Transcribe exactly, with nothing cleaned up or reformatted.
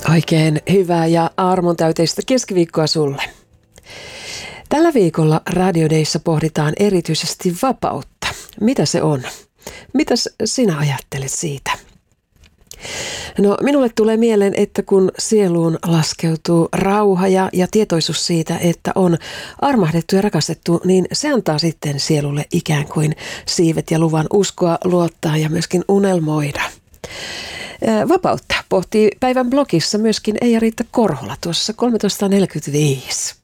Oikein hyvää ja armon täyteistä keskiviikkoa sulle. Tällä viikolla Radio Dayssa pohditaan erityisesti vapautta. Mitä se on? Mitäs sinä ajattelet siitä? No, minulle tulee mieleen, että kun sieluun laskeutuu rauha ja, ja tietoisuus siitä, että on armahdettu ja rakastettu, niin se antaa sitten sielulle ikään kuin siivet ja luvan uskoa, luottaa ja myöskin unelmoida. Vapautta pohtii päivän blogissa myöskin Eija-Riitta Korhola tuossa kolmetoista neljäkymmentäviisi.